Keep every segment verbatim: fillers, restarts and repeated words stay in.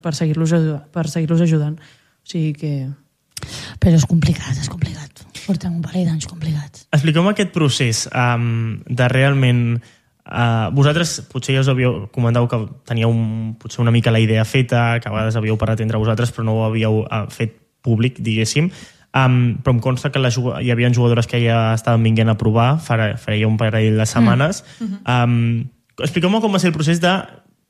per seguir-los per seguir-los ajudant. O sigui que... Però és complicat, és complicat. Portem un parell d'anys complicats. Expliqueu-me aquest procés um, de realment... Uh, vosaltres potser ja us havíeu comentat que teníeu un, potser una mica la idea feta, que a vegades havíeu parlat entre vosaltres, però no ho havíeu uh, fet públic, diguéssim. Um, però em consta que la, hi havia jugadores que ja estaven vinguent a provar, faria un parell de setmanes. Mm. Um, expliqueu-me com va ser el procés de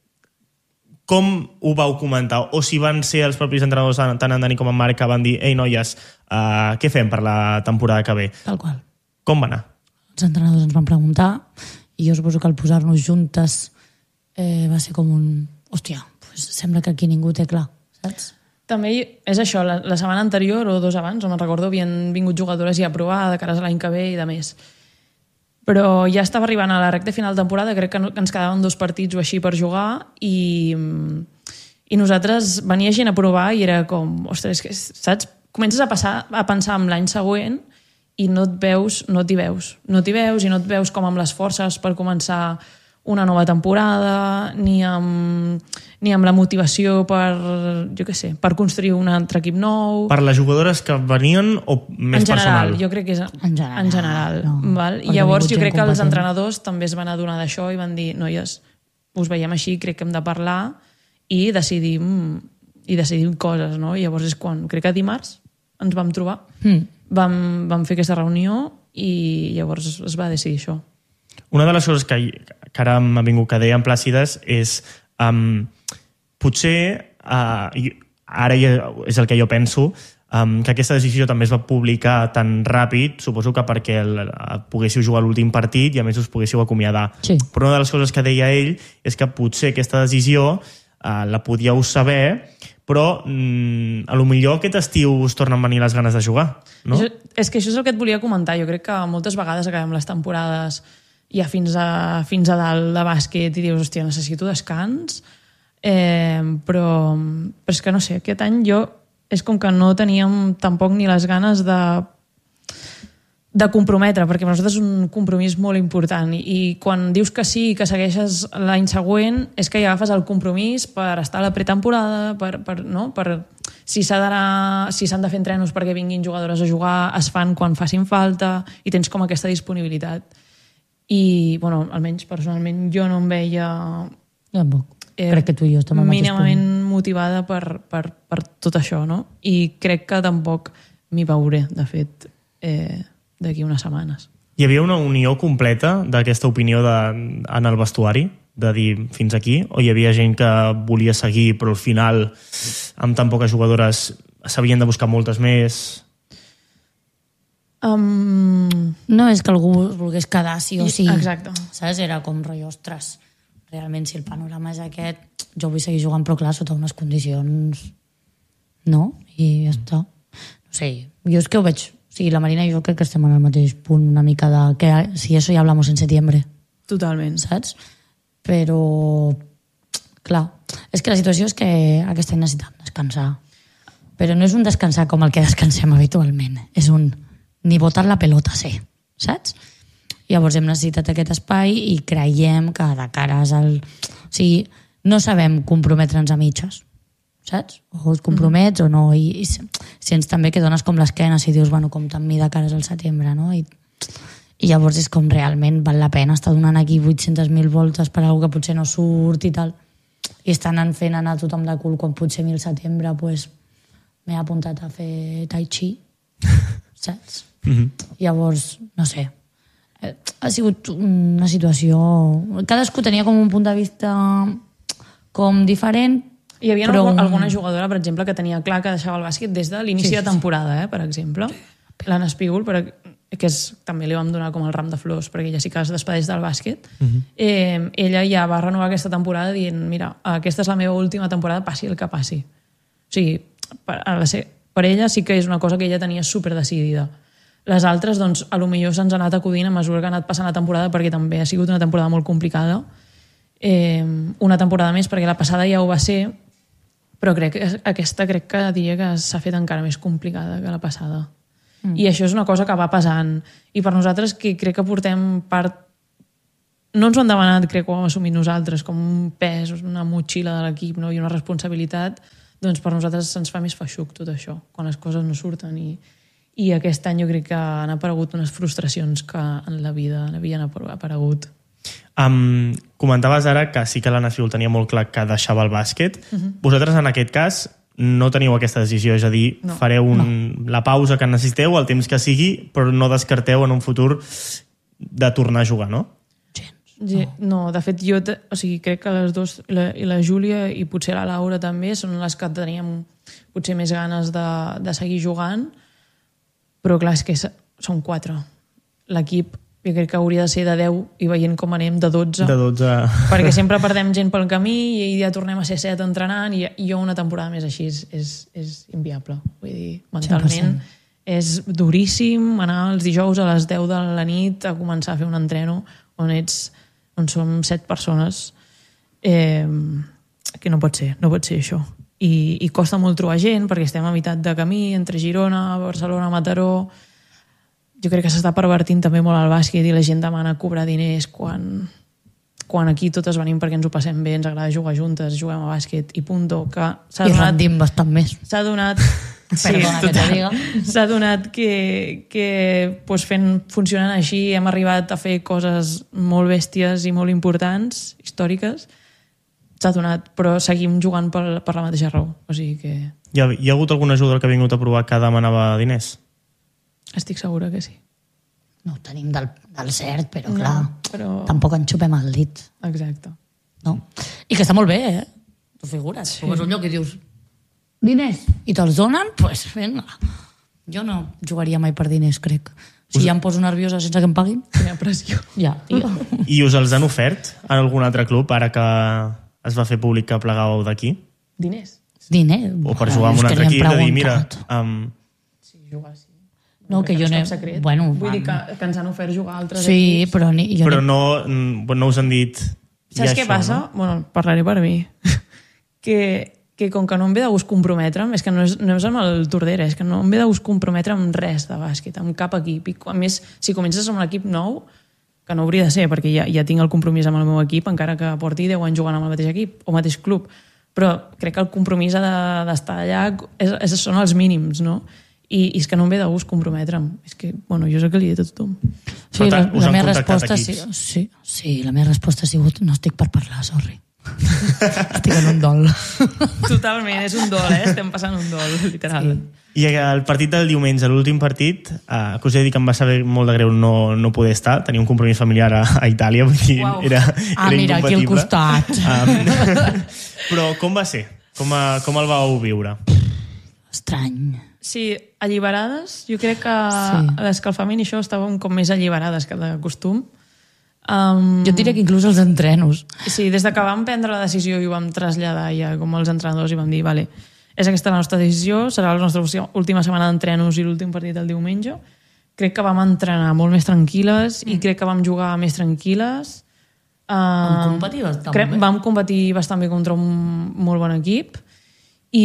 com ho vau comentar, o si van ser els propis entrenadors, tant en Dani com en Marc, que van dir, ei noies, uh, què fem per la temporada que ve? Tal qual. Com va anar? Els entrenadors ens van preguntar i jo suposo que al posar-nos juntes eh, va ser com un... Hòstia, pues sembla que aquí ningú té clar, saps? També és això, la, la setmana anterior o dos abans, no me'n recordo, havien vingut jugadores ja a provar de cares a l'any que ve i de més. Però ja estava arribant a la recta final de temporada, crec que ens quedaven dos partits o així per jugar i, i nosaltres venia gent a provar i era com, ostres, que, saps? Comences a, passar, a pensar en l'any següent i no et veus, no t'hi veus. No t'hi veus i no et veus com amb les forces per començar una nova temporada, ni amb, ni amb la motivació per, jo què sé, per construir un altre equip nou. Per les jugadores que venien o més en general, personal? Jo crec que és en general. En general no. val? I llavors jo crec que els entrenadors també es van adonar d'això i van dir, noies, us veiem així, crec que hem de parlar i decidim, i decidim coses, no? I llavors és quan, crec que dimarts, ens vam trobar. Mm. Vam, vam fer aquesta reunió i llavors es va decidir això. Una de les coses que, que ara m'ha vingut que deia en Plàcides és um, potser uh, ara ja és el que jo penso, um, que aquesta decisió també es va publicar tan ràpid, suposo que perquè el, uh, poguéssiu jugar l'últim partit i a més us poguéssiu acomiadar. Sí. Però una de les coses que deia ell és que potser aquesta decisió uh, la podíeu saber, però mm, a lo millor aquest estiu us tornen a venir les ganes de jugar, no? Això, és que això és el que et volia comentar. Jo crec que moltes vegades acabem les temporades ja fins a, fins a dalt de bàsquet i dius, hòstia, necessito descans, eh, però, però és que no sé, aquest any jo és com que no teníem tampoc ni les ganes de de comprometre, perquè per nosaltres és un compromís molt important i, i quan dius que sí i que segueixes l'any següent és que ja agafes el compromís per estar a la pretemporada, per, per, no? per si s'ha d'anar, si s'han de fer entrenos perquè vinguin jugadores a jugar, es fan quan facin falta i tens com aquesta disponibilitat. I, bueno, almenys personalment jo no em veia eh, crec que tu i jo estem al mateix mínimament punt. motivada per, per, per tot això, no? I crec que tampoc m'hi veuré, de fet, eh, d'aquí unes setmanes. Hi havia una unió completa d'aquesta opinió de, en el vestuari, de dir fins aquí, o hi havia gent que volia seguir però al final amb tan poques jugadores s'havien de buscar moltes més? Um... No és que algú volgués quedar sí o sí. Exacte. Saps? Era com rotllo, ostres, realment si el panorama és aquest, jo vull seguir jugant però clar, sota unes condicions no, i ja està. No sé, jo és que ho veig. O sigui, la Marina i jo crec que estem en el mateix punt una mica de... que si eso ya hablamos en septiembre. Totalment. Saps? Però, clar, és que la situació és que aquest any necessitem descansar. Però no és un descansar com el que descansem habitualment. És un ni botar la pelota, sé. Saps? Llavors hem necessitat aquest espai i creiem que de cares al... O sigui, no sabem comprometre'ns a mitges. Saps? O et compromets mm. o no, i, i sents també que dones com l'esquena i dius, bueno, compta amb mi de cares al setembre, no? I, i llavors és com realment val la pena estar donant aquí vuit-centes mil voltes per a algú que potser no surt i tal, i estan fent anar tothom de cul quan potser a mi al setembre pues, m'he apuntat a fer tai chi, saps? Mm-hmm. Llavors, no sé, ha sigut una situació... Cadascú tenia com un punt de vista com diferent. Hi havia però... alguna jugadora, per exemple, que tenia clar que deixava el bàsquet des de l'inici sí, de temporada, eh, per exemple. L'Anna Espígol, per, que és, també li vam donar com el ram de flors, perquè ella sí que es despedeix del bàsquet. Uh-huh. Eh, ella ja va renovar aquesta temporada dient, mira, aquesta és la meva última temporada, passi el que passi. O sigui, per, a la ser, per ella sí que és una cosa que ella tenia super decidida. Les altres, doncs, a lo millor se'ns ha anat acudint a mesura que ha anat passant la temporada, perquè també ha sigut una temporada molt complicada. Eh, una temporada més, perquè la passada ja ho va ser, però crec que aquesta crec que diria que s'ha fet encara més complicada que la passada. Mm. I això és una cosa que va pesant. I per nosaltres, que crec que portem part no ens ho han demanat, crec que ho hem assumit nosaltres, com un pes, una motxilla de l'equip, no? I una responsabilitat, doncs per nosaltres se'ns fa més feixuc tot això, quan les coses no surten. I, i aquest any jo crec que han aparegut unes frustracions que en la vida havien aparegut. Um, comentaves ara que sí que l'Anna Fiol tenia molt clar que deixava el bàsquet. Uh-huh. Vosaltres, en aquest cas, no teniu aquesta decisió, és a dir, no. fareu un, no. la pausa que necessiteu, el temps que sigui, però no descarteu en un futur de tornar a jugar, no? No, no de fet, jo o sigui, crec que les dues, la, i la Júlia i potser la Laura també, són les que teníem potser més ganes de, de seguir jugant, però clar, és que són quatre. L'equip jo crec que hauria de ser de deu i veient com anem de dotze. De dotze. Perquè sempre perdem gent pel camí i ja tornem a ser set entrenant i, i jo una temporada més així és, és, és inviable. Vull dir, mentalment cent per cent. És duríssim anar els dijous a les deu de la nit a començar a fer un entreno on ets on som set persones, eh, que no pot ser, no pot ser això. I, i costa molt trobar gent perquè estem a meitat de camí entre Girona, Barcelona, Mataró. Jo crec que s'està pervertint també molt el bàsquet i la gent demana cobrar diners quan, quan aquí totes venim perquè ens ho passem bé, ens agrada jugar juntes, juguem a bàsquet i punto. Que s'ha I donat, rendim bastant més. S'ha donat... Sí, Perdona que te diga. S'ha donat que, que pues, fent, funcionant així hem arribat a fer coses molt bèsties i molt importants, històriques. S'ha donat, però seguim jugant per, per la mateixa raó. O sigui que... Hi ha, hi ha hagut algun jugador que ha vingut a provar que demanava diners? Estic segura que sí. No ho tenim del, del cert, però clar, no, però... tampoc en xupem el dit. Exacte. No? I que està molt bé, eh? Tu figures. Sí. Tu vas a un lloc i dius diners, i te'ls donen, doncs pues, vinga. Jo no jugaria mai per diners, crec. Si us... ja em poso nerviosa sense que em paguin... Quina pressió. Ja, tio. I us els han ofert en algun altre club, ara que es va fer públic que plegàveu d'aquí? Diners? Diners? O per jugar amb un altre equip, de dir, mira... Um... Sí, jugar sí. No, que, que jo no... Bueno, vull dir que, que ens han ofert jugar a altres sí, equips. però, ni, jo però ni... no, no us han dit... Saps què això, passa? No? Bueno, parlaré per mi. que... que com que no em ve de gust comprometre'm, és que no és, no és amb el Tordera, és que no em ve de gust comprometre'm amb res de bàsquet, amb cap equip. I a més, si comences amb l'equip nou, que no hauria de ser, perquè ja, ja tinc el compromís amb el meu equip, encara que porti deu anys jugant amb el mateix equip o mateix club, però crec que el compromís ha d'estar de, allà és, és, són els mínims, no? I, i és que no em ve de gust comprometre'm. És que, bueno, jo és el que li he dit a tothom. Sí, la, la meva resposta sí, sí, sí, la meva resposta ha sigut no estic per parlar, sorry. Estic en un dol. Totalment, és un dol, eh? Estem passant un dol, literal. Sí. I el partit del diumenge, l'últim partit, eh, que us he dit que em va saber molt de greu no, no poder estar, tenia un compromís familiar a, a Itàlia, vull dir, wow. era, era ah, mira, aquí al costat. Um, però com va ser? Com, a, com el vau viure? Estrany. Sí, alliberades. Jo crec que sí. a l'escalfament i això estàvem com més alliberades que de costum. Um, jo diria que inclús els entrenos. Sí, des de que vam prendre la decisió i ho vam traslladar ja com els entrenadors i vam dir, vale, és aquesta la nostra decisió, serà la nostra última setmana d'entrenos i l'últim partit del diumenge. Crec que vam entrenar molt més tranquil·les mm. i crec que vam jugar més tranquil·les. Uh, vam competir bastant crec, bé. Vam competir bastant bé contra un molt bon equip i,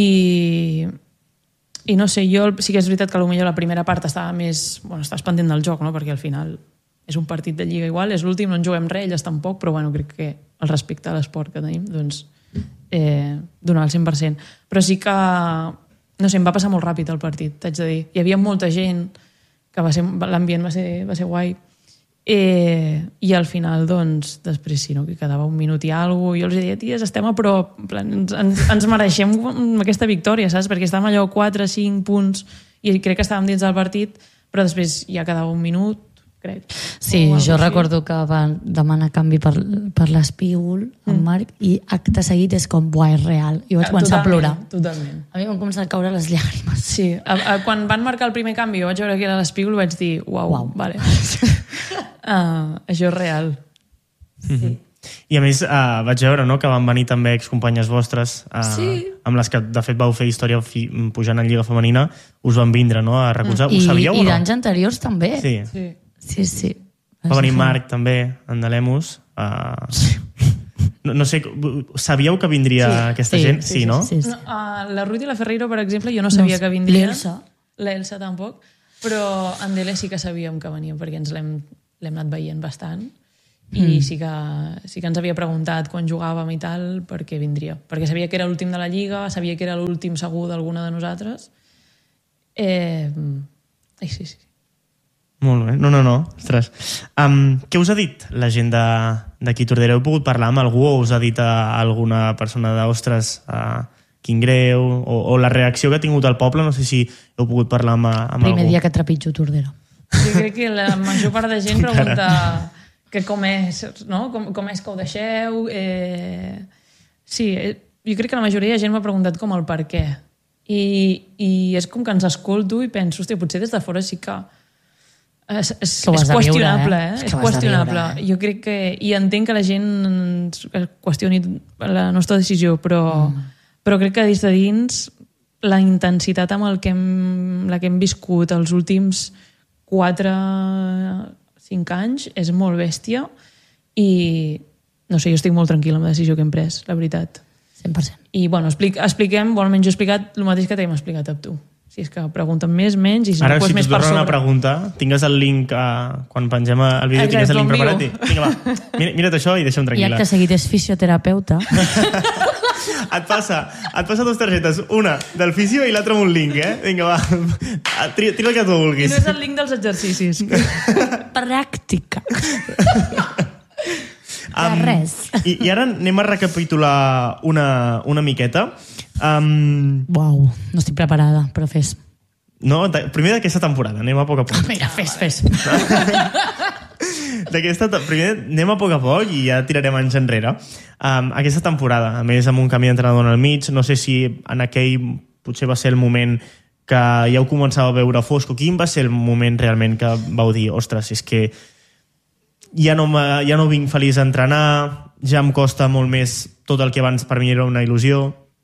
i no sé, jo sí que és veritat que potser la primera part estava més... Bueno, estàs pendent del joc, no? Perquè al final és un partit de lliga igual, és l'últim, no en juguem res, elles tampoc, però bueno, crec que el respecte a l'esport que tenim, doncs, eh, donar el cent per cent. Però sí que, no sé, em va passar molt ràpid el partit, t'haig de dir. Hi havia molta gent, que va ser, l'ambient va ser, va ser guai, eh, i al final, doncs, després sí, no? Que quedava un minut i alguna cosa, jo els deia, ties, estem a prop, en plan, ens, ens, ens mereixem aquesta victòria, saps? Perquè estàvem allò quatre, cinc punts, i crec que estàvem dins del partit, però després ja quedava un minut, crec. Sí, jo recordo que van demanar canvi per, per l'espígol mm. en Marc i acte seguit és com, buah, és real. I vaig començar totalment, a plorar. Totalment. A mi m'han començat a caure les llàgrimes. Sí, a, a, quan van marcar el primer canvi jo vaig veure que era l'espígol i vaig dir, uau, uau. Vale. uh, això és real. Sí. Mm-hmm. I a més uh, vaig veure, no?, que van venir també excompanyes vostres uh, sí. amb les que de fet vau fer història fi, pujant en Lliga Femenina, us van vindre, no?, a recolzar. I, ho sabíeu i o no? I d'anys anteriors també. Sí. Sí. Sí, sí. Va venir Marc també, en Delemus. Uh, no, no sé, sabíeu que vindria sí. aquesta sí, gent? Sí, sí, sí, no? Sí, sí. no uh, la Ruth i la Ferreiro, per exemple, jo no sabia no, que vindrien. L'Elsa. L'Elsa tampoc. Però en Dele sí que sabíem que venien perquè ens l'hem anat veient bastant. i mm. sí, que, sí que ens havia preguntat quan jugàvem i tal per què vindria, perquè sabia que era l'últim de la Lliga, sabia que era l'últim segur d'alguna de nosaltres. Eh... Ai, sí, sí. Molt bé, no, no, no, ostres. Um, què us ha dit la gent d'aquí Tordera? Heu pogut parlar amb algú o us ha dit a alguna persona de, ostres, uh, quin greu, o, o la reacció que ha tingut el poble? No sé si heu pogut parlar amb, amb Primer algú. Primer dia que trepitjo Tordera. Jo crec que la major part de gent pregunta que com és, no? Com, com és que ho deixeu? Eh... Sí, jo crec que la majoria de gent m'ha preguntat com el per què. I, i és com que ens escolto i penso, hòstia, potser des de fora sí que és, és, és qüestionable, eh? És, és qüestionable. Viure, eh? Jo crec que... I entenc que la gent qüestioni la nostra decisió, però, mm. però crec que des de dins la intensitat amb el que hem, la que hem viscut els últims quatre, cinc anys és molt bèstia i no sé, jo estic molt tranquil·la amb la decisió que hem pres, la veritat. cent per cent. I bueno, explic, expliquem, bueno, almenys jo he explicat el mateix que t'hem explicat amb tu. Si és que pregunten més, menys, i si ara, no, pues si més per sobre. Ara, si t'ho tornen a preguntar, tingues el link, a, quan pengem el vídeo, tingues el link preparat i vinga, va, mira, mira't això i deixa'm tranquil·la. I acte seguit és fisioterapeuta. et passa, et passa dues targetes, una del fisio i l'altra amb un link, eh? Vinga, va, tira, tira el que tu vulguis. I no és el link dels exercicis. Pràctica. Um, res. I, I ara anem a recapitular una, una miqueta. Um, Uau, no estic preparada, però fes. No, de, primer d'aquesta temporada, anem a poc a poc. Mira, fes, fes. D'aquesta, primer anem a poc a poc i ja tirarem anys enrere. Um, aquesta temporada, a més amb un canvi d'entrenador en el mig, no sé si en aquell potser va ser el moment que ja ho començava a veure fosc. Quin va ser el moment realment que vau dir, ostres, és que ja no, ja no vinc feliç a entrenar, ja em costa molt més tot el que abans per mi era una il·lusió?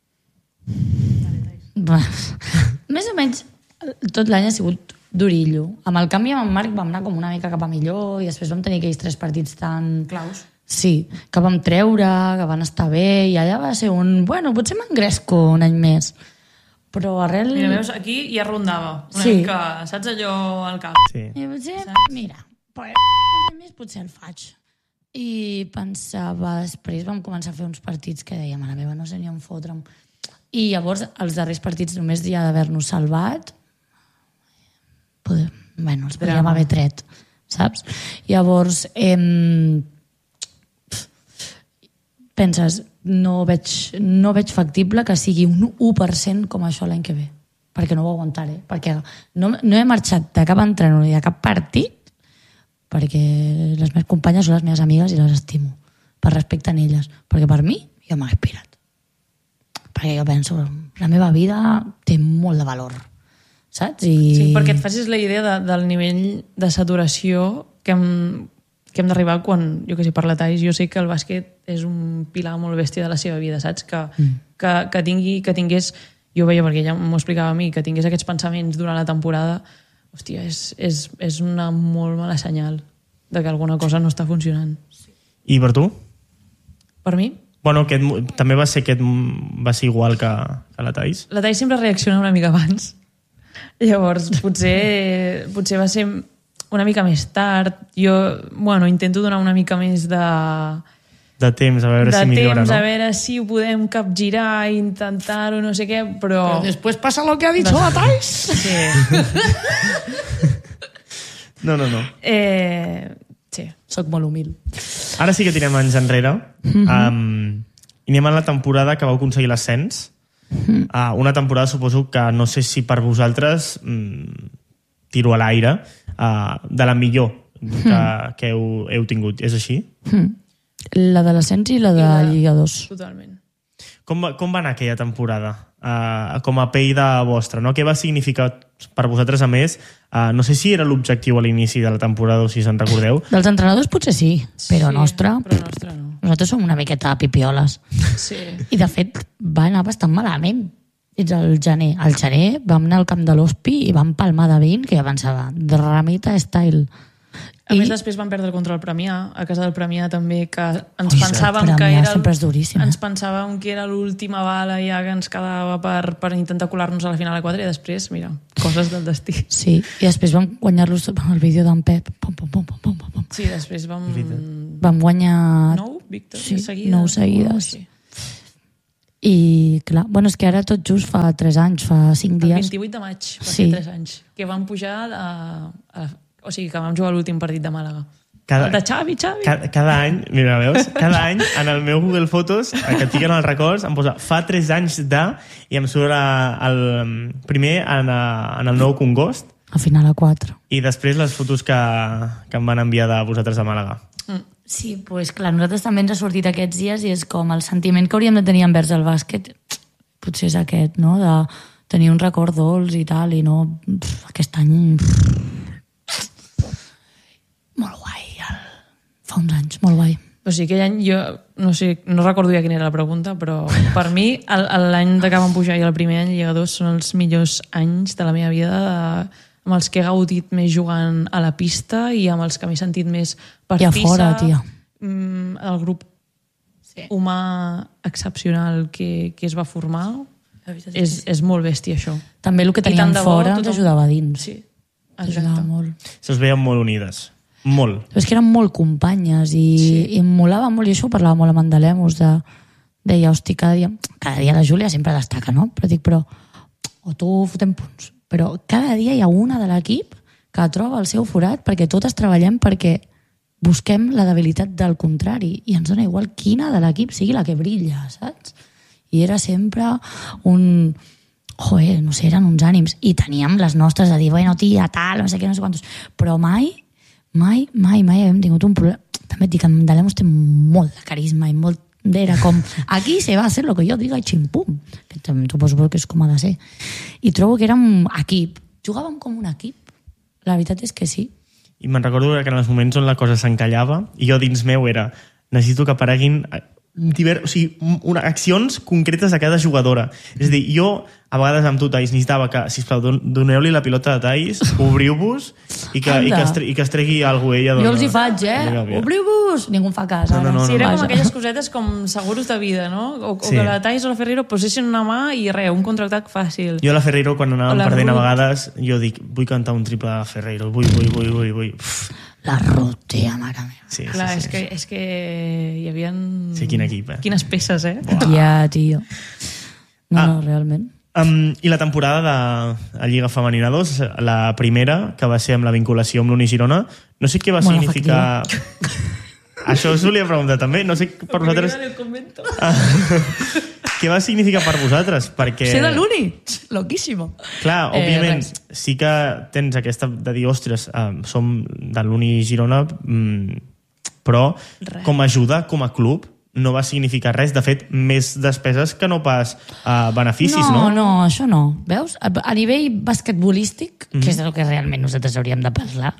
Va. Més o menys tot l'any ha sigut durillo. Amb el canvi amb en Marc vam anar com una mica cap a millor i després vam tenir aquells tres partits tan... Claus. Sí, que vam treure, que van estar bé, i allà va ser un... Bueno, potser m'engresco un any més. Però arrel... Mira, veus, aquí ja rondava. Una sí. mica, saps allò al cap? Sí. I potser, saps? Mira, però un any més potser el faig. I pensava, després vam començar a fer uns partits que dèiem, mare meva, no sé ni on fotre'm. I llavors, els darrers partits, només ja d'haver-nos salvat, poder, bueno, els podíem haver tret, saps? Llavors, eh, penses, no veig, no veig factible que sigui un u per cent com això l'any que ve, perquè no ho aguantaré, perquè no, no he marxat de cap entrenador ni de cap partit, perquè les meves companyes són les meves amigues i les estimo, per respecte a elles, perquè per mi jo m'he aspirat. Perquè jo penso, la meva vida té molt de valor, saps? I... Sí, perquè et facis la idea de, del nivell de saturació que hem, que hem d'arribar quan, jo que sé, per la Thais, jo sé que el bàsquet és un pilar molt bèstia de la seva vida, saps? Que, mm. que, que, tingui, que tingués, jo veia, perquè ja m'ho explicava a mi, que tingués aquests pensaments durant la temporada, hòstia, és, és, és una molt mala senyal de que alguna cosa no està funcionant. I per tu? Per mi? Bueno, aquest, també va ser, aquest, va ser igual que, que la Thais? La Thais sempre reacciona una mica abans. Llavors, potser, potser va ser una mica més tard. Jo, bueno, intento donar una mica més de... De temps, a veure de si millora, temps, no? A veure si ho podem capgirar, intentar-ho, no sé què, però... Però després passa lo que ha dit la Thais. Sí. No, no, no. Eh... Sí. Soc molt humil. Ara sí que tirem anys enrere. Mm-hmm. Um, I anem a la temporada que vau aconseguir l'ascens. Mm-hmm. Uh, una temporada, suposo que no sé si per vosaltres, mm, tiro a l'aire, uh, de la millor que, mm. que heu, heu tingut. És així? Mm. La de l'ascens i la de la Lliga dos. Totalment. Com va, com va anar aquella temporada? Uh, com a pell de vostra, no? Què va significar per vosaltres, a més? Uh, no sé si era l'objectiu a l'inici de la temporada o si se'n recordeu. Dels entrenadors potser sí, però sí, nostra... Però nostra no. Nosaltres som una miqueta pipioles. Sí. I, de fet, va anar bastant malament. Fins al gener. Al gener vam anar al camp de l'Hospi i vam palmar de vint, que ja pensava, dramita style. A I... més, després van perdre contra el Premià, a casa del Premià també, que ens Ui, pensàvem el que era... sempre és duríssim. Ens pensàvem que era l'última bala ja que ens quedava per, per intentar colar-nos a la final a quatre i després, mira, coses del destí. Sí, i després vam guanyar-los el vídeo d'en Pep. Pom, pom, pom, pom, pom, pom. Sí, després vam... Vam guanyar... Nou victòries sí, seguides. nou seguides. Sí. I, clar, bueno, és que ara tot just fa tres anys, fa cinc El dies... vint-i-vuit de maig, va Sí. ser tres anys, que vam pujar a, a... O sigui, que vam jugar l'últim partit de Màlaga. Cada, El de Xavi, Xavi. cada, cada any, mira, veus? Cada any en el meu Google Fotos, que tinc en els records, em posa fa tres anys de... I em surt el, primer en, en el nou Congost, Al final a quatre. i després les fotos que, que em van enviar de vosaltres a Màlaga. Mm. Sí, doncs pues, clar, a nosaltres també ens ha sortit aquests dies i és com el sentiment que hauríem de tenir envers el bàsquet, potser és aquest, no?, de tenir un record dolç i tal, i no... Pff, aquest any... Pff, molt guai, el... fa uns anys, molt guai. O sigui, aquell any jo no sé, no recordo ja quina era la pregunta, però per mi el- el- l'any de que vam pujar i el primer any lligadors són els millors anys de la meva vida, de, amb els que he gaudit més jugant a la pista i amb els que m'he sentit més I a partissa. fora, tia. Mm, el grup Sí. humà excepcional que, que es va formar és, és molt bèstia, això. També el que I tant teníem de bo, fora ens tothom- ajudava a dins. Sí, Ens ajudava exacte. molt. Se'ls veien molt unides. Molt. Però és que eren molt companyes i, sí. i em molava molt, i això ho parlava molt amb en Delemus, de, deia, hosti, cada dia, cada dia la Júlia sempre destaca, no? Però dic, però, o tu fotem punts, però cada dia hi ha una de l'equip que troba el seu forat perquè totes treballem perquè busquem la debilitat del contrari i ens dona igual quina de l'equip sigui la que brilla, saps? I era sempre un... Joder, no sé, eren uns ànims. I teníem les nostres de dir, bueno, tia, tal, no sé què, no sé quantos. Però mai, mai, mai, mai hem tingut un problema. També et dic, en Delemus té molt de carisma i molt... Era com, aquí se va a hacer lo que yo diga i ximpum. Que també suposo que és com ha de ser. I trobo que érem equip. Jugàvem com un equip. La veritat és que sí. I me'n recordo que en els moments on la cosa s'encallava, i jo dins meu era, necessito que apareguin diver... o sigui, una, accions concretes de cada jugadora. És a dir, jo, a vegades amb tu, Thais, necessitava que, sisplau, don- doneu-li la pilota a Thais, obriu-vos i que, i, que es tre- i que es tregui alguna ella. Jo els hi faig, eh? Vinga, vinga. Obriu-vos! Ningú en fa cas, No, ara. no, no, Sí, era no. com aquelles cosetes com seguros de vida, no? O, o Sí. que la Thais o la Ferrero posessin una mà i res, un contraatac fàcil. Jo a la Ferreiro, quan anàvem O la perdent a Ruth. vegades, jo dic, vull cantar un triple de Ferreiro, vull, vull, vull, vull, vull. Uf, La rotea, mare meva. sí, Clar, sí, és, sí, que, sí. és que hi havia... Sí, quin equip, eh? Quines peces, eh? Ja, tio. No, Ah. no, realment. Um, I la temporada de la Lliga Femenina dos, la primera, que va ser amb la vinculació amb l'Uni Girona, no sé què va Molt significar... Això us volia preguntar també, no sé per vosaltres... Què va significar per vosaltres? Perquè... Ser de l'Uni? Loquíssimo. Clar, Eh, òbviament, res. sí que tens aquesta de dir, ostres, eh, som de l'Uni Girona, mm, però Res. com a ajuda, com a club, no va significar res. De fet, més despeses que no pas eh, beneficis, no? No, no, això no. Veus? A, a nivell basquetbolístic, mm -hmm. que és del que realment nosaltres hauríem de parlar,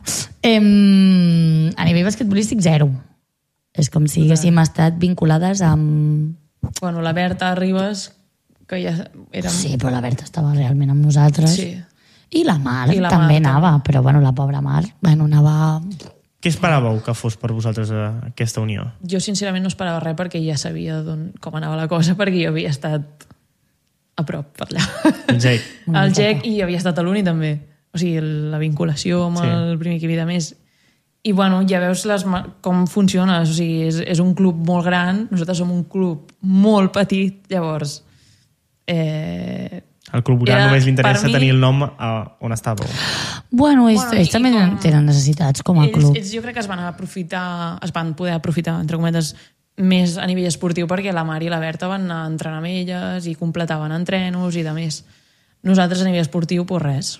em, a nivell basquetbolístic, zero. És com si haguéssim estat vinculades amb... Bueno, la Berta Ribas, que ja era... Sí, però la Berta estava realment amb nosaltres. Sí. I la Mar I la també Mar, anava, però bueno, la pobra Mar, bueno, anava... Què esperàveu que fos per vosaltres eh, aquesta unió? Jo, sincerament, no esperava res perquè ja sabia d'on, com anava la cosa, perquè jo havia estat a prop per allà. El Jake. Una El miqueta. G E C i havia estat a l'Uni també. O sigui, la vinculació amb Sí. sí. el primer equip i de més. I bueno, ja veus les, ma- com funciona. O sigui, és, és un club molt gran, nosaltres som un club molt petit, llavors... Eh, Al club gran Era, només li interessa per mi- tenir el nom a on estàveu. Bueno, ells, Bueno, ells i també com- tenen necessitats com a ells, club. ells jo crec que es van aprofitar, es van poder aprofitar, entre cometes, més a nivell esportiu perquè la Mari i la Berta van anar a entrenar amb elles i completaven entrenos i de més. Nosaltres a nivell esportiu, pues res.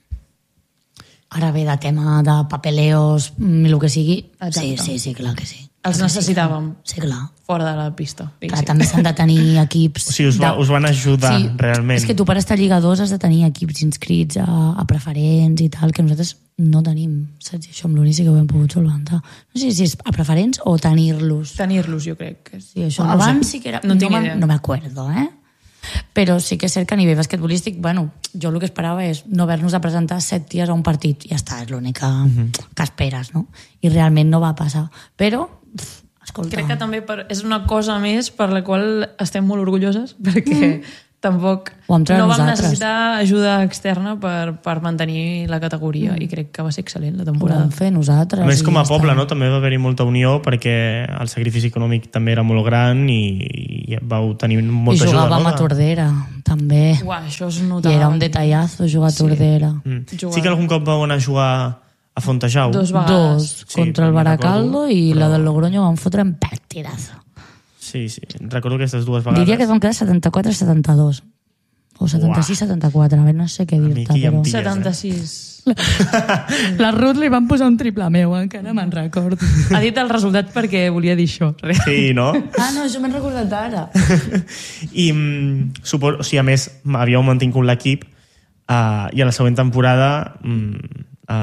Ara ve de tema de papeleos, mm, el que sigui. Exacte. Sí, sí, sí, clar que sí. Els Clar que sí, necessitàvem. Sí, clar. Fora de la pista. Clar, diguéssim. també s'han de tenir equips... O sigui, us, va, de- us van ajudar, realment. És que tu per estar a Lliga dos has de tenir equips inscrits a, a preferents i tal, que nosaltres no tenim, saps? I això amb l'Uni sí que ho hem pogut solventar. No sé si és a preferents o tenir-los. Tenir-los, jo crec. Que és... Sí, això No ho sé. abans sí que era... No tinc me'n- idea. No m'acuerdo, eh? Però sí que és cert que a nivell basquetbolístic, bueno, jo el que esperava és no haver-nos de presentar set dies a un partit. Ja està, és l'únic que, uh -huh. que esperes, no? I realment no va passar. Però, pff, escolta... Crec que també per, és una cosa més per la qual estem molt orgulloses, perquè mm. tampoc Ho vam treure no vam nosaltres. necessitar ajuda externa per, per mantenir la categoria mm. i crec que va ser excel·lent la Ho temporada. vam fer nosaltres. A més, com a i ja poble, està. no? També va haver-hi molta unió perquè el sacrifici econòmic també era molt gran i, i vau tenir I molta ajuda. jugàvem no? a Tordera, també. Uah, això es I notava. era un detallazo jugar a Sí. Tordera. Mm. Jugar. Sí que algun cop vau anar a jugar a Fontejau. Dos vegades. Dos, Sí, contra el me'n Baracaldo recordo, i però- la del Logroño van fotre en partidazo. Sí, sí. Recordo aquestes dues vegades. Diria que vam quedar setanta-quatre a setanta-dos. O setanta-sis a setanta-quatre, a veure, no sé què mi dir-te, aquí ja em però... pilles. setanta-sis. La Ruth li van posar un triple meu, encara me'n recordo. Ha dit el resultat perquè volia dir això. Sí, no? Ah, no, això m'he recordat ara. I mm, suposo, o sigui, a més, havíeu mantingut l'equip uh, i a la següent temporada mm,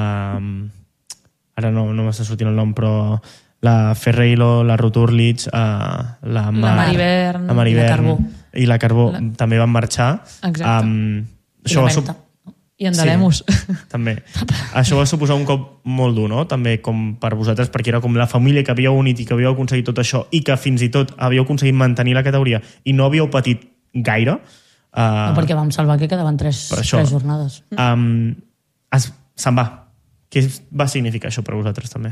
uh, ara no, no m'està sortint el nom, però la Ferreiro, la Ruth Urlich, uh, la, Mar, Marivern la Marivern i la Carbó. i la Carbó La- també van marxar. Exacte. Um, I això la va sup- Berta. I endalemus. Sí, també. Això va suposar un cop molt dur, no? També com per vosaltres, perquè era com la família que havíeu unit i que havíeu aconseguit tot això i que fins i tot havíeu aconseguit mantenir la categoria i no havíeu patit gaire. Uh, No, perquè vam salvar que quedaven tres, Per això. tres jornades. um, es, se'n va. Què va significar això per vosaltres també?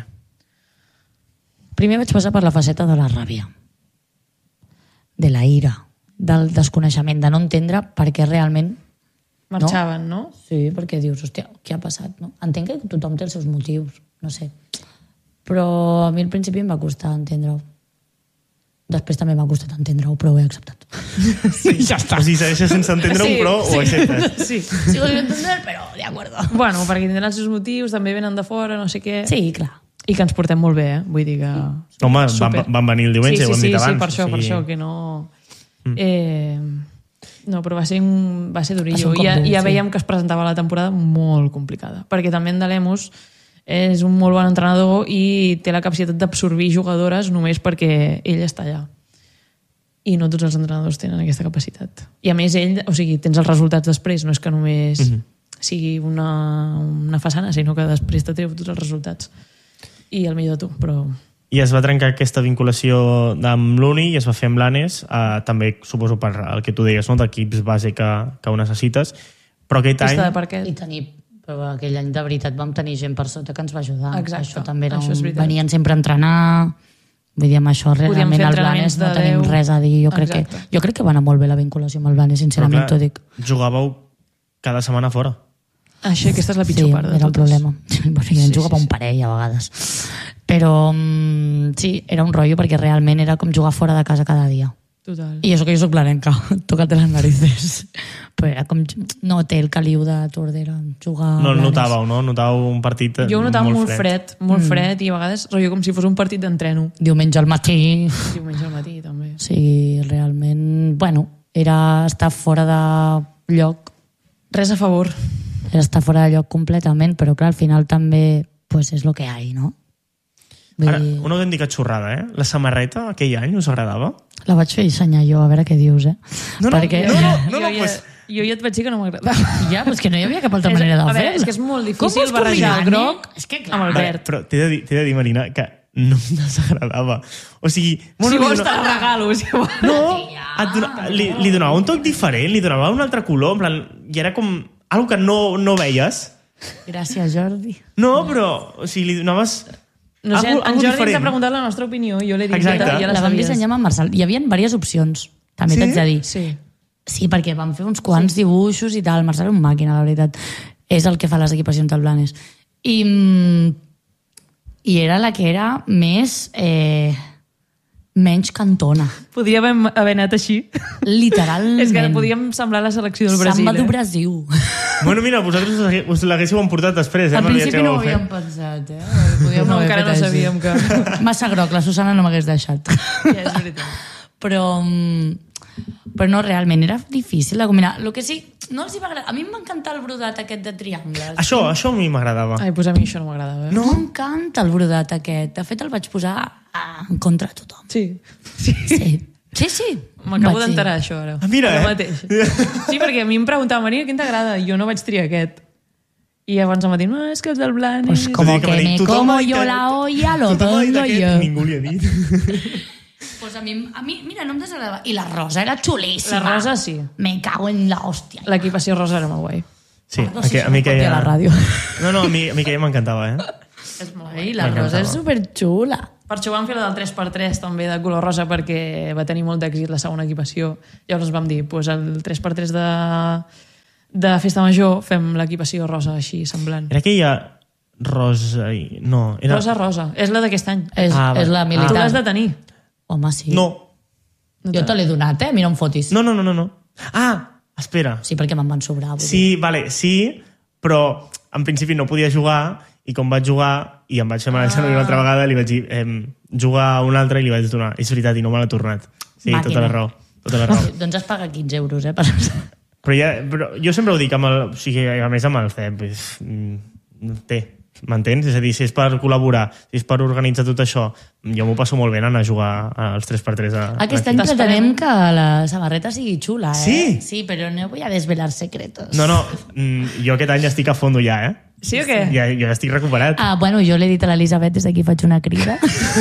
Primer vaig passar per la faceta de la ràbia, de la ira, del desconeixement, de no entendre per què realment... Marxaven, no? Sí, perquè dius, hòstia, què ha passat? No? Entenc que tothom té els seus motius, no sé. Però a mi al principi em va costar entendre-ho. Després també m'ha costat entendre-ho, però ho he acceptat. Sí, ja està. O sigui, segueixes sense entendre-ho, Sí, però sí. ho acceptes. Sí. Sigo sin entender, però de acuerdo. Bueno, perquè tindran els seus motius, també venen de fora, no sé què. Sí, clar. I que ens portem molt bé, eh? Vull dir que... Home, Super. van, van venir el diumenge, sí, sí, ho hem sí, dit sí, abans. per això, o per sigui, això, que no... Eh, no, però va ser, un, va ser Va ser durillo. un cop Ja, dur, ja sí. veiem que es presentava la temporada molt complicada, perquè també en Dalemus és un molt bon entrenador i té la capacitat d'absorbir jugadores només perquè ell està allà. I no tots els entrenadors tenen aquesta capacitat. I a més ell, o sigui, tens els resultats després, no és que només Mhm. sigui una, una façana, sinó que després te treu tots els resultats. I el millor de tu, però... I es va trencar aquesta vinculació amb l'Uni i es va fer amb l'Anes, eh, també suposo per el que tu deies, no? d'equips base que, que ho necessites, però aquest any... Pista de parquet. I tenir, però aquell any de veritat vam tenir gent per sota que ens va ajudar. Exacte, Això també era això és un... veritat. Venien sempre a entrenar. Vull dir, amb això Podíem realment fer el entrenaments Blanes no de tenim deu. res a dir. Jo crec, que, Exacte. jo crec que va anar molt bé la vinculació amb el Blanes, sincerament t'ho dic. Jugàveu cada setmana fora. Això, aquesta és la pitjor Sí, part de era un totes. problema. Bueno, jo Sí, en sí, jugava sí. un parell a vegades. Però mm, sí, era un rotllo perquè realment era com jugar fora de casa cada dia. Total. I això que jo soc blarenca, tócate les narices. Però era com... No té el caliu de Tordera, jugar... No el Blanes. notàveu, no? Notàveu un partit Jo ho notava molt, molt fred, molt mm. fred, i a vegades rotllo com si fos un partit d'entreno. Diumenge al matí... Diumenge al matí, també. O sigui, realment... Bueno, era estar fora de lloc, Res a favor. era estar fora de lloc completament, però clar, al final també pues, és lo que hay, no? Vull Ara, dir, una autèntica xorrada, eh? La samarreta aquell any us agradava? la vaig fer dissenyar jo, a veure què dius, eh? No, no, Perquè... no, no, no, jo, no, ja, pues- jo ja et vaig dir que no m'agradava. Ja, però és que no hi havia cap altra manera de a fer-ho. veure, és que és molt Com difícil vols barrejar el combinar, groc eh? És que, clar, amb el Vale, verd. però t'he de, dir, t'he de dir, Marina, que no em desagradava. O sigui... Si li vols dona- te la regalo, si vols. No, et dona, li, li donava un toc diferent, li donava un altre color, en plan, i era com algo que no, no veies. Gràcies, Jordi. No, però, o sigui, li donaves... No sé, algo- en algo Jordi ens diferent. ha preguntat la nostra opinió i jo l'he dit, Exacte. ja, ja La la vam sabies. dissenyar amb en Marçal. Hi havia diverses opcions, també Sí? t'haig de dir. Sí. Sí, perquè vam fer uns quants sí. dibuixos i tal. El Marçal és una màquina, la veritat. És el que fa les equipacions del Blanes. I, mm, i era la que era més... Eh, menys cantona. Podria haver, haver anat així. Literalment. És que podíem semblar la selecció del Brasil. Samba do eh? Brasil. Bueno, mira, vosaltres us hagué- us l'haguéssiu emportat després, eh? Al amb el principi viatge que no ho vau fer. havíem pensat, eh? Podíem No, haver encara fet no així. sabíem que... Massa groc, la Susana no m'hagués deixat. Ja, és veritat. Però, mm, però no, realment, era difícil de combinar. El que sí, no els hi va agradar. A mi em va encantar el brodat aquest de triangles. Això, això a mi m'agradava. Ai, doncs a mi això no m'agradava. Eh? No m'encanta el brodat aquest. De fet, el vaig posar ah, en contra de tothom. Sí. Sí. Sí, sí. sí. M'acabo Vaig dir. d'enterar, això, ara. Ah, mira, Ara eh? mateix. Sí, perquè a mi em preguntava, Maria, quin t'agrada? I jo no vaig triar aquest. I llavors em va dir, no, és que els del Blanes... Pues como Vull dir que va dir, me tothom como ha dit yo que- la olla, lo tothom ha dit pongo aquest, yo. Ningú li ha dit. Pues a mi, a mi, mira, no em desagradava. I la rosa era xulíssima. La rosa sí. Me cago en la hòstia. L'equipació rosa era molt guai. Sí, Perdó, a, si que, a se mi me que copia ja... la ràdio. No, no, a mi, a mi que ja m'encantava, eh? És molt Ai, la rosa és superxula. Per això vam fer la del tres per tres també de color rosa perquè va tenir molt d'èxit la segona equipació. Llavors vam dir, pues el tres per tres de, de Festa Major fem l'equipació rosa així, semblant. Era aquella rosa... i- No, era... Rosa, rosa. És la d'aquest any. És, Ah, és la ah. Tu militar. l'has de tenir. Home, sí. No, Jo te l'he donat, eh? Mira, em fotis. no, no, no, no. no. Ah, espera. Sí, perquè me'n van sobrar. vull dir. Sí, vale, sí, però en principi no podia jugar i com vaig jugar i em vaig fer mal ah. una altra vegada li vaig dir eh, jugar a un altre i li vaig donar. És veritat, i no me l'ha tornat. Sí, Màquina. tota la raó. Tota la raó. Doncs has pagat quinze euros, eh? Per... Però, ja, però jo sempre ho dic, amb el, o sigui, a més amb el C E P, pues, mm, té, m'entens? És a dir, si és per col·laborar, si és per organitzar tot això, jo m'ho passo molt bé anar a jugar als tres per tres. A, Aquest a any T'esperem. pretenem que la samarreta sigui xula, eh? Sí? Sí, però no voy a desvelar secretos. No, no, mm, jo aquest any estic a fondo ja, eh? Sí o què? Ja, jo ja estic recuperat. Ah, bueno, jo l'he dit a l'Elisabet, des d'aquí faig una crida.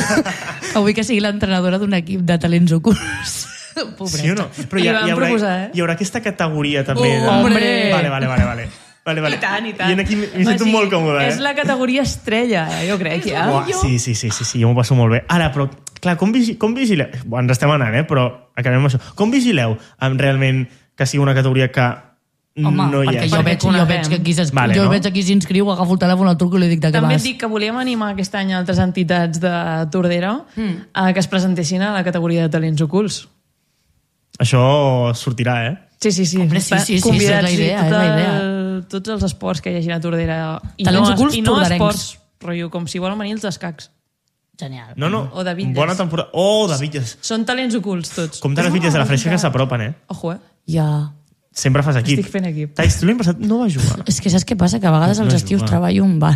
Avui que sigui l'entrenadora d'un equip de talents ocults. Pobreta. Sí o no? Però Li hi, ha, vam hi, haurà, proposar, eh? hi haurà aquesta categoria també. Oh, de... hombre! Vale, vale, vale. vale. Vale, vale. I tant, i tant. I aquí m'hi sento O sigui, molt còmode, eh? És la categoria estrella, jo crec, ja. Uah, sí, sí, sí, sí, sí, jo m'ho passo molt bé. Ara, però, clar, com, vigi com vigileu... Bo, ens estem anant, eh? Però acabem amb això. Com vigileu um, realment que sigui una categoria que Home, no hi perquè hagi? jo Perquè veig, jo coneguem. veig que aquí s'inscriu, Vale, jo no? veig aquí s'inscriu, agafo el telèfon, el truco i li dic de què També et vas. dic que volíem animar aquest any altres entitats de Tordera mm. a que es presentessin a la categoria de talents ocults. Això sortirà, eh? Sí, sí, sí. Hombre, sí, Està sí, sí, convidats, és la idea, tot és la idea. El, tots els esports que hi hagi a Tordera. I Talents no, ocults I no torderencs. esports, rotllo, com si volen venir els escacs. Genial. No, no, O de bitlles. bona temporada. Oh, de bitlles. Són talents ocults, tots. Com de les bitlles de la freixa que s'apropen, eh? Ojo, eh? Ja. Sempre fas equip. Estic fent equip. Tais, tu l'any passat no vas jugar. És que saps què passa? Que a vegades No als és estius igual. treballo a un bar.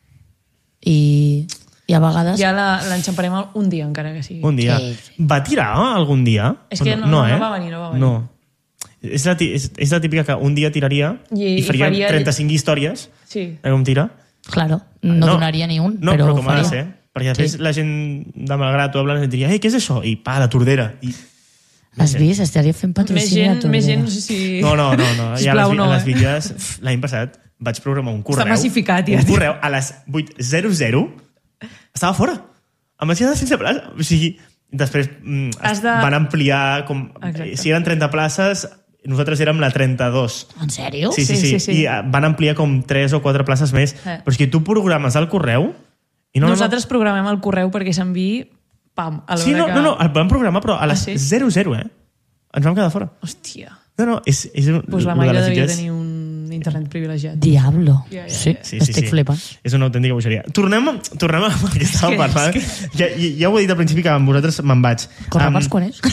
I, i a vegades... Ja la- l'enxamparem un dia, encara que sigui. Un dia. Sí, sí. Va tirar algun dia? És que no- no va venir, no va venir. No. És la, ti- és, és la típica que un dia tiraria I- i, i faria, faria- trenta-cinc històries. Sí. Eh, com tira? Claro, no, donaria ni un, no, però, però com ha de faria. ser. Perquè després Sí. la gent de Malgrat o de Blanes et diria, ei, què és això? I pa, la Tordera. I... Has vist? Estaria fent Més patrocini a gent, Tordera. més gent, no sé si... No, no, no. no. I a Sisplau, les, no, a les eh? bitlles, l'any passat, vaig programar un correu. massificat, ja, Un tio. correu a les vuit zero zero estava fora. Em vaig quedar sense plaça. O sigui, després mm, Has es de- van ampliar... Com, Exacte. si eren trenta places, nosaltres érem la trenta-dos. En sèrio? Sí, sí, Sí, sí. sí, sí. I eh, van ampliar com tres o quatre places més. Eh. Però és que tu programes el correu i no... Nosaltres programem el correu perquè s'enviï pam, a l'hora Sí, no, que... no, no, el vam programar, però a les Ah, sí? zero zero, eh? Ens vam quedar fora. Hòstia. No, no, és... és Doncs la lo de Mayra les devia bitlles- tenir un internet privilegiat. Diablo. Ja, ja, Sí, Sí, sí, estic sí. flipant. És una autèntica bogeria. Tornem, a- tornem a el que estàvem que- parlant. és Ja, ja ho he dit al principi que amb vosaltres me'n vaig. Correbars quan és?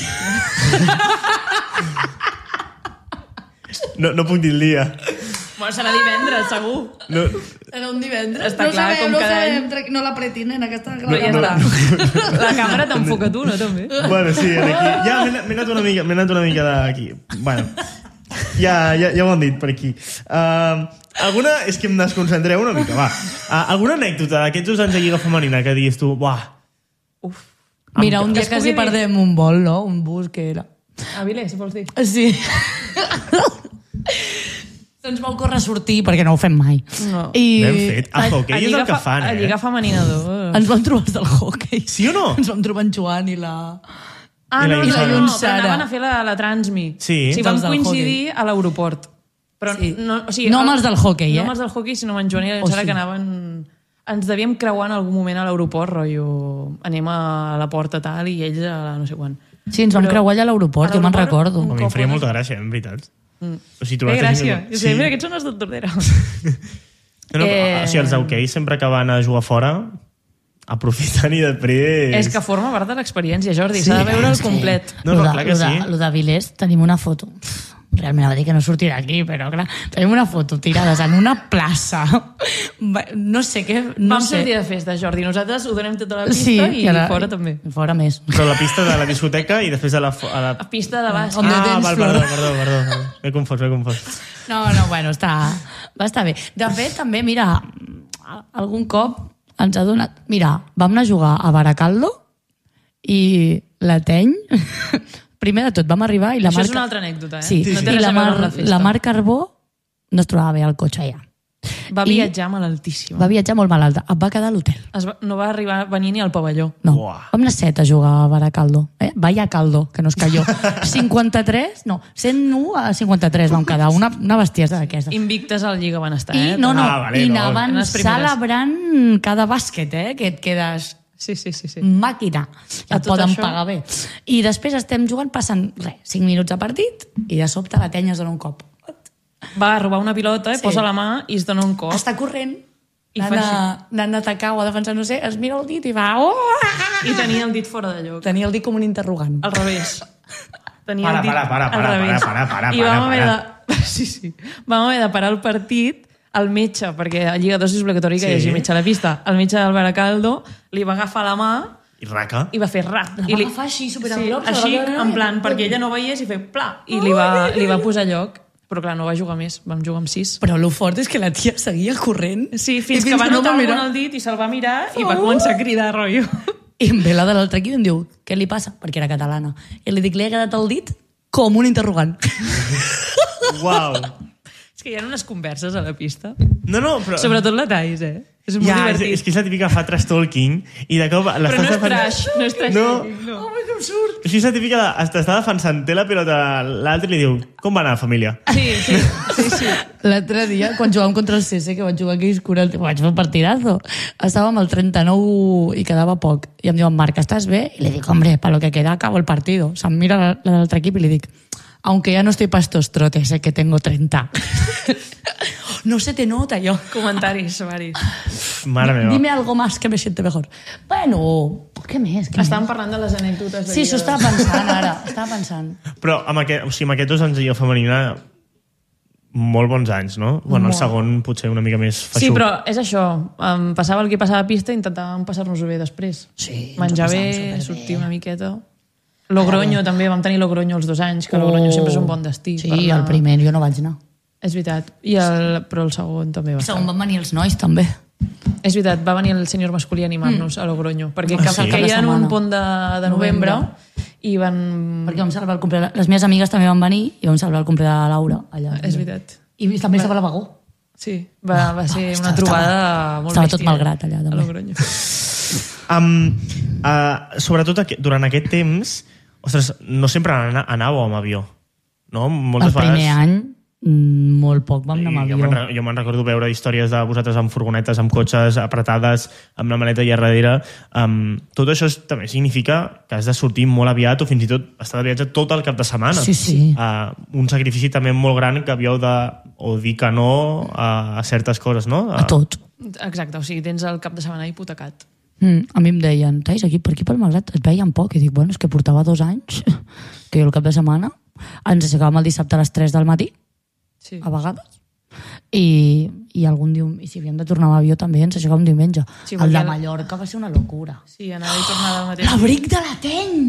no, no puc dir el dia. Bueno, serà divendres, segur. No, Era un divendres. Està clar, com cada any. No l'apreti, nena, que està Però ja no. està. La càmera t'enfoca tu, no, també? bueno, sí, aquí. Ja m'he anat- m'he anat una mica, m'he anat una mica d'aquí. Bueno, ja, ja, ja ho han dit per aquí. Uh, alguna... És que em desconcentreu una mica, va. Uh, alguna anècdota d'aquests dos anys de Lliga Femenina que diguis tu, buah, Uf. Mira, un Que dia es quasi pugui dir. perdem un vol, no? Un bus que era... A Vilés, si vols dir. Sí. Se'ns va ocórrer sortir, perquè no ho fem mai. No. I ben fet. A hoquei és el que fa- fan, A eh? Lliga Femenina dos. ens vam trobar els del hockey. Sí o no? Ens vam trobar en Joan i la... Ah, I la no, no, Llum no, Sara. no, però Sara. anaven a fer la, la Transmi. Sí. sí vam Dels del coincidir a l'aeroport. Però Sí. no, o sigui, No amb els del hoquei, eh? No amb els del hoquei, sinó amb en Joan i la O Sara, sí. que anaven... Ens devíem creuar en algun moment a l'aeroport, rotllo... Anem a la porta tal i ells a la no sé quan. Sí, ens vam Però- creuar allà a l'aeroport, a jo me'n l'aeroport, recordo. un A mi em cop faria una- molta gràcia, en veritat. Mm. O sigui, Que trobar-te gràcia. gent- I sí. Mira, aquests són els de Tordera. No, no, Eh, o sigui, els hoquei sempre que van a jugar fora aprofiten i després... És que forma part de l'experiència, Jordi. S'ha de veure el complet. No, no, Lo de- clar que lo de, sí. Lo de Vilés, tenim una foto. Pff, realment va dir que no sortirà aquí, però clar, tenim una foto tirades en una plaça. Va- No sé què... No Vam sé. ser el dia de festa, Jordi. Nosaltres ho donem tota la pista Sí, i ara- fora també. Fora més. Però la pista de la discoteca i després a la... fo- A la... A pista de bàsquet. On the Ah, dance val, floor. perdó, perdó, perdó, perdó. M'he confós, m'he confós. No, no, bueno, està, va estar bé. De fet, també, mira, algun cop ens ha donat... Mira, vam anar a jugar a Baracaldo i la Teny... Primer de tot, vam arribar i la Això Mar... és una altra anècdota, eh? Sí, No té i res la a veure Mar, amb la festa. la Mar Carbó no es trobava bé al cotxe allà. Va I viatjar malaltíssima. Va viatjar molt malalta. Et va quedar a l'hotel. Es va, no va arribar a venir ni al pavelló. No, Uah. vam anar set a jugar a Baracaldo. Eh? Vaya Caldo, que no es cayó. cinquanta-tres, no, cent u a cinquanta-tres vam quedar. Una, una bestiesa d'aquestes. Invictes al Lliga van estar, I, eh? no, no, Ah, vale, i no. anaven En les primeres. celebrant cada bàsquet, eh? Que et quedes Sí, sí, sí. sí. màquina. A Et tot poden això- pagar bé. I després estem jugant, passen, res, cinc minuts de partit, i de sobte la Tenya es dona un cop. Va a robar una pilota, Sí. posa la mà i es dona un cop. Està corrent, I anant, fa a, anant a atacar o a defensar, no sé, es mira el dit i va... Oh! I tenia el dit fora de lloc. Tenia el dit com un interrogant. Al revés. Tenia Para, el dit para, para, al para, revés. para, para, para, I vam para, haver de... Sí, sí. Vam haver de parar el partit al metge, perquè a Lliga dos és obligatori que Sí. hi hagi metge a la pista. El metge del Baracaldo li va agafar la mà I raca. i va fer rat. La va I li... agafar així, sí, superenvelops, així, la va- en plan, perquè ella no veiés i fer pla, i li va, li va posar lloc. Però clar, no va jugar més, vam jugar amb sis. Però el fort és que la tia seguia corrent. Sí, fins, I que va no notar va algú mirar. en el dit i se'l va mirar i va començar a cridar, rotllo. I em ve la de l'altre equip i em diu, què li passa? Perquè era catalana. I li dic, li ha quedat el dit com un interrogant. Uau. És que hi ha unes converses a la pista. No, no, però... Sobretot la Thais, eh? És molt ja, és, divertit. és que és la típica que fa trash talking i de cop Però no és trash, no és trash. No, no. Oh, que absurd! així és la típica de, t'està defensant, té la pilota l'altre i li diu, com va anar, família? Sí, sí, sí, sí. L'altre dia, quan jugàvem contra el C C, que vaig jugar aquí a Iscura, vaig fer un partidazo. Estàvem al trenta-nou i quedava poc. I em diuen, Marc, ¿estàs bé? I li dic, hombre, para lo que queda acabo el partido. Se'm mira la, la l'altre equip i li dic, aunque ya no estoy para estos trotes, eh, que tengo treinta. No se te nota, yo. Comentaris varis. Mare meva. Dime algo más que me siente mejor. Bueno, què més? Què Estàvem més? parlant de les anècdotes. de Sí, això Lliga estava dos. pensant ara. Estava pensant. Però amb, aquest, o sigui, amb aquests dos anys de Lliga Femenina molt bons anys, no? Bueno, el Molt. segon potser una mica més feixuc. Sí, però és això. Um, passava el que passava a pista i intentàvem passar-nos-ho bé després. Sí, ens Menjar ho bé, passàvem superbé. sortir una miqueta. Logroño també, vam tenir Logroño els dos anys, que Logroño sempre és un bon destí. Sí, per anar. el primer jo no vaig anar. És veritat. I el, però el segon també va El estar. segon van venir els nois, també. És veritat, va venir el senyor masculí a animar-nos mm. a Logroño, perquè Ah, que, sí? caia en un Setmana. pont de, de novembre, Novembre. i van... Perquè vam celebrar el completat. Les meves amigues també van venir i vam celebrar el completat de Laura allà. És veritat. I també estava a la vagó. Sí, va, va ser una estava- trobada molt estava tot bèstia, malgrat allà, a també. Logroño. Um, uh, sobretot aqu durant aquest temps, ostres, no sempre ana anàveu amb avió, no? Moltes El primer vegades... any, mm, molt poc vam anar amb Jo avió. me'n re- jo me'n recordo veure històries de vosaltres amb furgonetes, amb cotxes apretades, amb la maleta allà darrere. Um, tot això és, també significa que has de sortir molt aviat o fins i tot estar de viatge tot el cap de setmana. Sí, sí. Uh, un sacrifici també molt gran que havíeu de o dir que no a, a certes coses, no? A tot. Exacte, o sigui, tens el cap de setmana hipotecat. Mm, a mi em deien, Tais, aquí, per aquí pel Malgrat et veien poc. I dic, bueno, és que portava dos anys que jo el cap de setmana ens aixecàvem el dissabte a les tres del matí, Sí. a vegades, i, i algun diumenge, i si havíem de tornar amb avió també ens aixecàvem diumenge. Sí, el de perquè el- Mallorca va ser una locura. Sí, anava i tornava al mateix. L'abric de la Teny!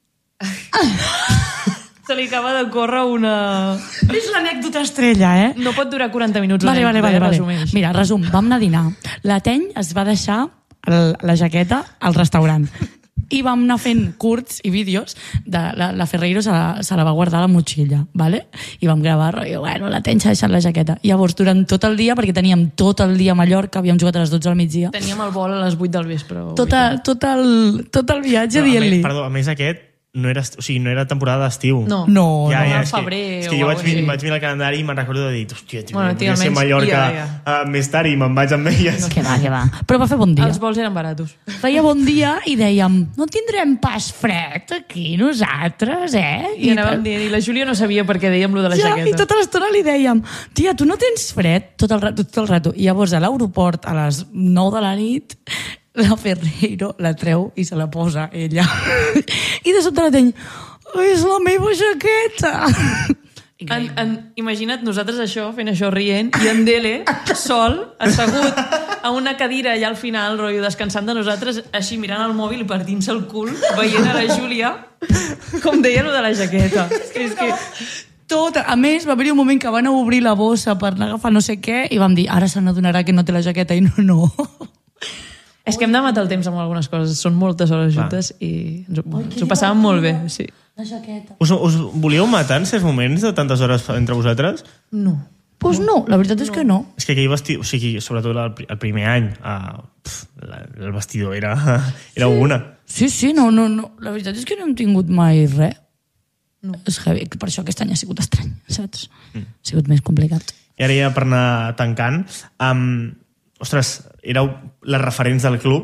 Se li acaba de córrer una... És l'anècdota estrella, eh? No pot durar quaranta minuts. Vale, vale, l'anècdota, vale, eh? vale. Resumeix. Mira, resum, vam anar a dinar. La Teny es va deixar el, la jaqueta al restaurant i vam anar fent curts i vídeos de la, la Ferreiro se la, se la va guardar a la motxilla, vale? I vam gravar, i bueno, la Teny s'ha deixat la jaqueta. I llavors, durant tot el dia, perquè teníem tot el dia a Mallorca, havíem jugat a les dotze al migdia, Teníem el vol a les vuit del vespre. tot, a, tot, el, tot el viatge Però, a dient-li... més, perdó, a més aquest no era, o sigui, no era temporada d'estiu. No. No, Ja, no. ja, en és que, febrer és que o jo vaig, alguna mir, cosa. vaig mirar el calendari i me'n recordo de dir, hòstia, tio, Bueno, bueno, tio, volia ser a almenys Mallorca ja, uh, més tard i me'n vaig amb elles. Que va, que va. Però va fer bon dia. Els vols eren baratos. Feia bon dia i dèiem, no tindrem pas fred aquí nosaltres, eh? I anàvem dient, i la Júlia no sabia per què dèiem lo de la ja, jaqueta. I tota l'estona li dèiem, tia, tu no tens fred? Tot el rato, tot el rato. I llavors a l'aeroport, a les nou de la nit, la Ferreiro la treu i se la posa ella. I de sobte la Teny, és la meva jaqueta! En, en, imagina't nosaltres això, fent això rient, i en Dele, sol, assegut a una cadira allà al final, rotllo, descansant de nosaltres, així mirant el mòbil i partint-se el cul, veient a la Júlia, com deia lo de la jaqueta. És que... Tot, a més, va haver-hi un moment que van a obrir la bossa per anar a agafar no sé què i vam dir, ara se n'adonarà que no té la jaqueta i no, no. És que hem de matar el temps amb algunes coses. Són moltes hores juntes i ens ho, ens ho passàvem molt bé. Sí. La jaqueta. Us, us volíeu matar en certs moments de tantes hores entre vosaltres? No. Pues no, la veritat és que no. És que aquell vestidor, o sigui, sobretot el, el primer any, uh, pf, la, el vestidor era, era sí. una. Sí, sí, no, no, no. La veritat és que no hem tingut mai res. No. És heavy, per això aquest any ha sigut estrany, saps? Mm. Ha sigut més complicat. I ara ja per anar tancant, um, ostres, éreu les referents del club.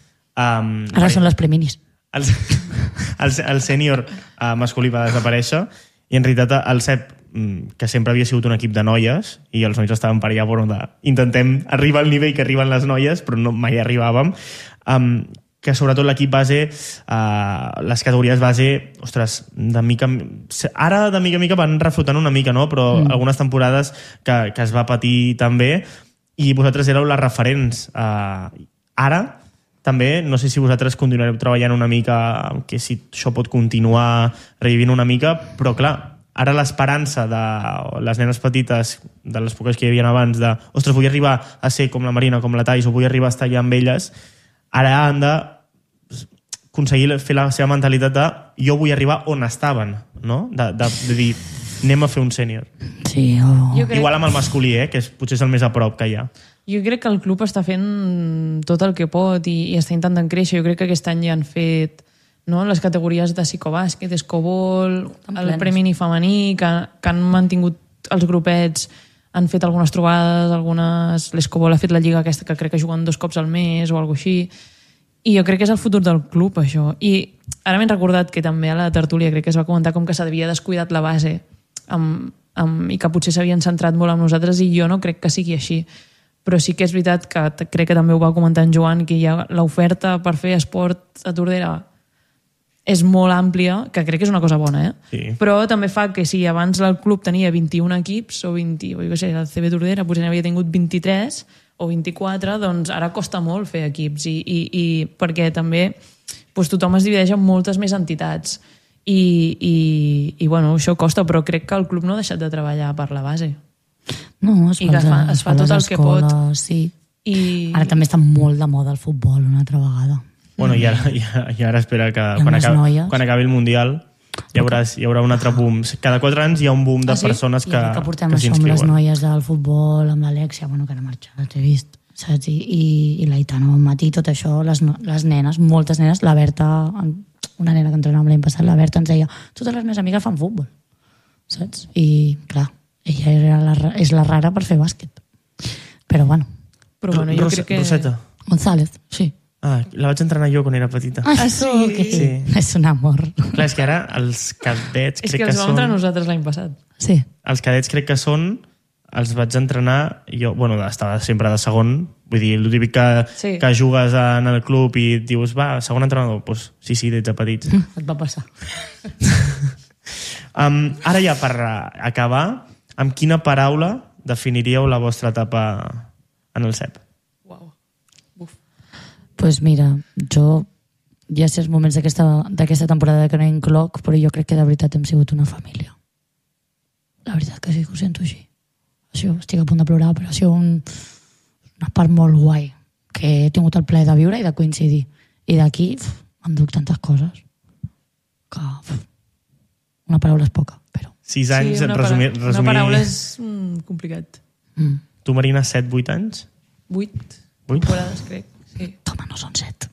Um, ara són les preminis. El, el, el sènior uh, masculí va desaparèixer i en realitat el C E P, que sempre havia sigut un equip de noies i els nois estaven per allà, bueno, de, intentem arribar al nivell que arriben les noies, però no, mai arribàvem. Um, que sobretot l'equip base, uh, les categories base, ostres, de mica... Ara de mica en mica van reflotant una mica, no? Però mm. algunes temporades que, que es va patir també, i vosaltres éreu les referents. Uh, ara, també, no sé si vosaltres continuareu treballant una mica, que si això pot continuar revivint una mica, però clar, ara l'esperança de les nenes petites, de les poques que hi havia abans, de, ostres, vull arribar a ser com la Marina, com la Thais, o vull arribar a estar allà amb elles, ara han de aconseguir fer la seva mentalitat de jo vull arribar on estaven, no? De, de, de dir, anem a fer un sènior. Sí, o... crec... Igual amb el masculí, eh? Que és, potser és el més a prop que hi ha. Jo crec que el club està fent tot el que pot i, i està intentant créixer. Jo crec que aquest any ja han fet, no, les categories de psicobàsquet, escobol, el premi femení, que, que han mantingut els grupets, han fet algunes trobades, algunes... L'escobol ha fet la lliga aquesta que crec que juguen dos cops al mes o alguna així. I jo crec que és el futur del club, això. I ara m'he recordat que també a la tertúlia crec que es va comentar com que s'havia descuidat la base amb, amb, i que potser s'havien centrat molt en nosaltres, i jo no crec que sigui així. Però sí que és veritat que crec que també ho va comentar en Joan, que hi ha l'oferta per fer esport a Tordera és molt àmplia, que crec que és una cosa bona, eh? Sí. Però també fa que si abans el club tenia vint-i-un equips, o vint, o jo què sé, el C B Tordera potser n'havia tingut vint-i-tres o vint-i-quatre, doncs ara costa molt fer equips, i, i, i perquè també doncs, tothom es divideix en moltes més entitats, i, i, i bueno, això costa, però crec que el club no ha deixat de treballar per la base. No, es I fa, que fa, es fa tot el que pot. Sí. I... Ara també està molt de moda el futbol una altra vegada. Bueno, i ara, i ara, i ara espera que I quan les acabi, noies. quan acabi el Mundial hi haurà, hi haurà un altre boom. Cada quatre anys hi ha un boom de Ah, sí? persones que, I que portem que això amb les s'inscriuen. noies del futbol, amb l'Alexia, bueno, que ara ha marxat, he vist, saps? I, i, i l'Aitana bon matí, tot això, les, no, les nenes, moltes nenes, la Berta, una nena que entrenava l'any passat, la Berta ens deia, totes les meves amigues fan futbol, saps? I, clar, ella era la, és la rara per fer bàsquet. Però, bueno. Però, bueno, jo Rosa, crec que... Roseta. González, sí. Ah, la vaig entrenar jo quan era petita. Ah, sí? okay. Sí. És un amor. Clar, és que ara els cadets És crec que que, els vam són... entrar nosaltres l'any passat. Sí. Els cadets crec que són... Els vaig entrenar... Jo, bueno, estava sempre de segon. Vull dir, el típic que, Sí. que jugues en el club i et dius, va, segon entrenador. Doncs pues, sí, sí, des de petits. Et va passar. um, ara ja, per acabar, amb quina paraula definiríeu la vostra etapa en el C E P? Uau. Buf. Pues mira, jo ja sé els moments d'aquesta temporada que no incloc, però jo crec que de veritat hem sigut una família. La veritat que sí que ho sento així. Això, estic a punt de plorar, però ha sigut un, una part molt guai que he tingut el plaer de viure i de coincidir. I d'aquí em duc tantes coses que uf, una paraula és poca, però... Sis anys, sí, una, resumir... para... resumir... una paraula és mm, complicat. Mm. Tu, Marina, set, vuit anys? Vuit. Vuit? Temporades, crec. Sí. Toma, no són set.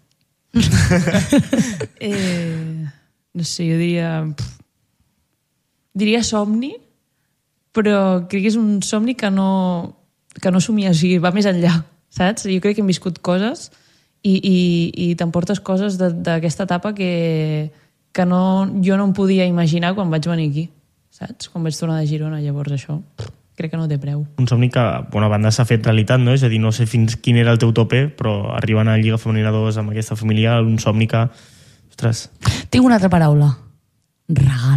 eh, no sé, jo diria... Pff, diria somni, però crec que és un somni que no, que no somia, o sigui, va més enllà, saps? Jo crec que hem viscut coses i, i, i t'emportes coses d'aquesta etapa que, que no, jo no em podia imaginar quan vaig venir aquí, saps? Quan vaig tornar de Girona, llavors això crec que no té preu. Un somni que, bona banda, s'ha fet realitat, no? És a dir, no sé fins quin era el teu tope, però arribant a Lliga Femenina dos amb aquesta família, un somni que... Ostres. Tinc una altra paraula. Regal.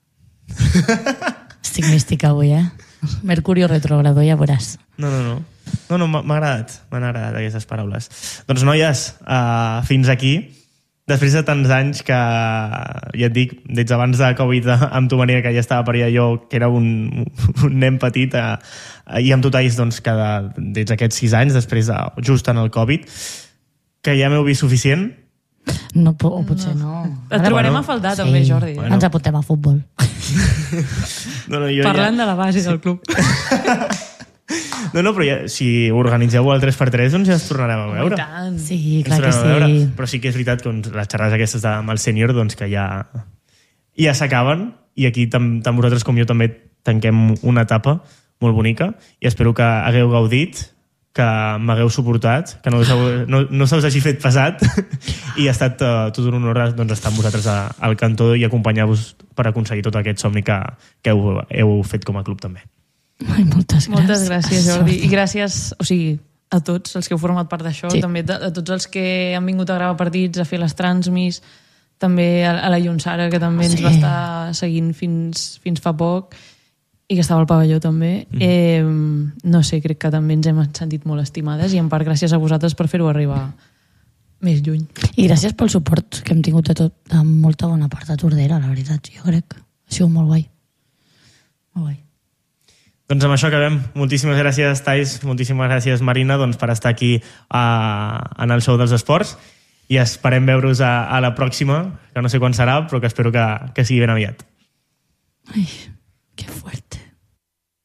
Estic mística avui, eh? Mercurio retrogrado, ja veuràs. No, no, no. No, no, m'ha agradat. M'han agradat aquestes paraules. Doncs, noies, uh, fins aquí. Després de tants anys que, ja et dic, des abans de Covid, amb tu, Maria, que ja estava per allà jo, que era un, un nen petit, eh, i amb tu, Thais, doncs, que de, des d'aquests sis anys, després de, just en el Covid, que ja m'heu vist suficient. No, o potser no. Et trobarem bueno, a faltar, sí. també, Jordi. Bueno. Ens apuntem a futbol. no, no, jo Parlant ja... de la base del club. no, no, però ja, si organitzeu el tres per tres, doncs ja ens tornarem a veure. Oh, tant. Sí, clar que sí. Però sí que és veritat que les xerrades aquestes de, amb el sènior, doncs que ja, ja s'acaben, i aquí tant, tant vosaltres com jo també tanquem una etapa molt bonica, i espero que hagueu gaudit, que m'hagueu suportat, que no, no, no se us hagi fet pesat i ha estat uh, tot un honor doncs, estar amb vosaltres a, al cantó i acompanyar-vos per aconseguir tot aquest somni que, que heu, heu fet com a club també. Ai, moltes gràcies. Moltes gràcies, Jordi. I gràcies, o sigui, a tots els que heu format part d'això, sí. també a, a tots els que han vingut a gravar partits, a fer les transmis, també a, a la Llonsara, que també sí. ens va estar seguint fins, fins fa poc, i que estava al pavelló també. Mm. Eh, no sé, crec que també ens hem sentit molt estimades i en part gràcies a vosaltres per fer-ho arribar més lluny. I gràcies pel suport que hem tingut de tot, de molta bona part de Tordera, la veritat. Jo crec que ha sigut molt guai. Molt guai. Doncs amb això acabem. Moltíssimes gràcies, Thais, moltíssimes gràcies, Marina, doncs, per estar aquí a, en el show dels esports, i esperem veure-us a, a la pròxima, que no sé quan serà, però que espero que, que sigui ben aviat. Ai, que fuerte.